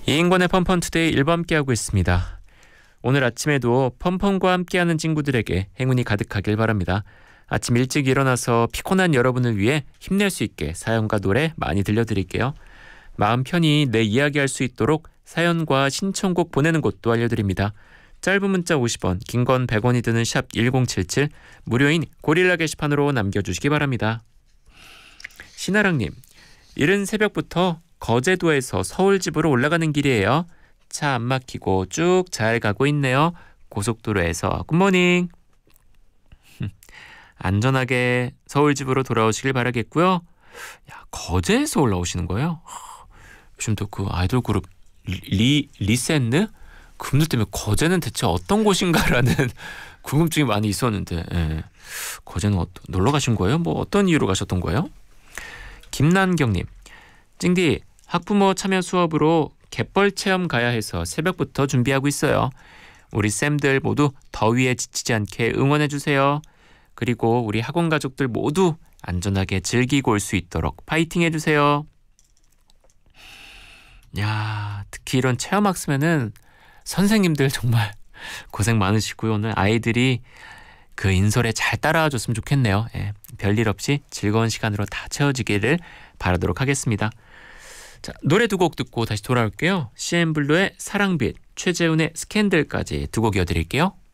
이인권의 펀펀투데이 1부 함께하고 있습니다. 오늘 아침에도 펀펀과 함께하는 친구들에게 행운이 가득하길 바랍니다. 아침 일찍 일어나서 피곤한 여러분을 위해 힘낼 수 있게 사연과 노래 많이 들려드릴게요. 마음 편히 내 이야기할 수 있도록 사연과 신청곡 보내는 곳도 알려드립니다. 짧은 문자 50원, 긴 건 100원이 드는 샵 1077, 무료인 고릴라 게시판으로 남겨주시기 바랍니다. 신하랑님, 이른 새벽부터 거제도에서 서울 집으로 올라가는 길이에요. 차 안 막히고 쭉 잘 가고 있네요. 고속도로에서 굿모닝. 안전하게 서울 집으로 돌아오시길 바라겠고요. 야, 거제에서 올라오시는 거예요? 요즘 또 그 아이돌 그룹 리센느? 그분들 때문에 거제는 대체 어떤 곳인가라는 궁금증이 많이 있었는데, 예. 거제는 놀러 가신 거예요? 뭐 어떤 이유로 가셨던 거예요? 김난경님, 찡디 학부모 참여 수업으로 갯벌 체험 가야 해서 새벽부터 준비하고 있어요. 우리 쌤들 모두 더위에 지치지 않게 응원해주세요. 그리고 우리 학원 가족들 모두 안전하게 즐기고 올 수 있도록 파이팅 해주세요. 야, 특히 이런 체험학습에는 선생님들 정말 고생 많으시고요. 오늘 아이들이 그 인솔에 잘 따라와 줬으면 좋겠네요. 예, 별일 없이 즐거운 시간으로 다 채워지기를 바라도록 하겠습니다. 자, 노래 두 곡 듣고 다시 돌아올게요. CN블루의 사랑빛, 최재훈의 스캔들까지 두 곡 이어드릴게요.